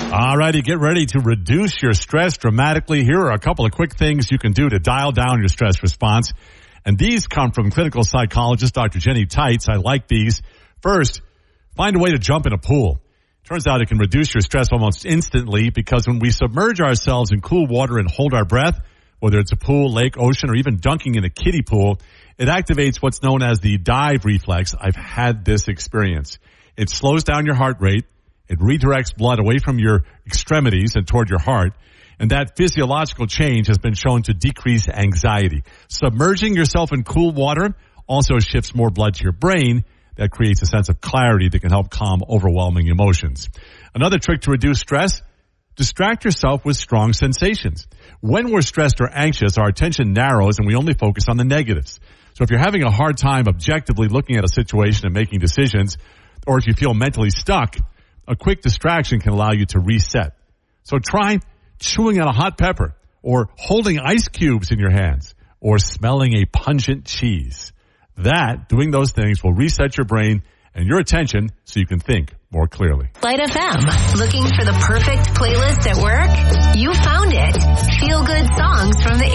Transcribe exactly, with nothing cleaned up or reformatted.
All righty, get ready to reduce your stress dramatically. Here are a couple of quick things you can do to dial down your stress response. And these come from clinical psychologist Doctor Jenny Tights. I like these. First, find a way to jump in a pool. Turns out it can reduce your stress almost instantly because when we submerge ourselves in cool water and hold our breath, whether it's a pool, lake, ocean, or even dunking in a kiddie pool, it activates what's known as the dive reflex. I've had this experience. It slows down your heart rate. It redirects blood away from your extremities and toward your heart. And that physiological change has been shown to decrease anxiety. Submerging yourself in cool water also shifts more blood to your brain. That creates a sense of clarity that can help calm overwhelming emotions. Another trick to reduce stress, distract yourself with strong sensations. When we're stressed or anxious, our attention narrows and we only focus on the negatives. So if you're having a hard time objectively looking at a situation and making decisions, or if you feel mentally stuck, a quick distraction can allow you to reset. So try chewing on a hot pepper, or holding ice cubes in your hands, or smelling a pungent cheese. That, doing those things, will reset your brain and your attention so you can think more clearly. Light F M. Looking for the perfect playlist at work? You found it. Feel good songs from the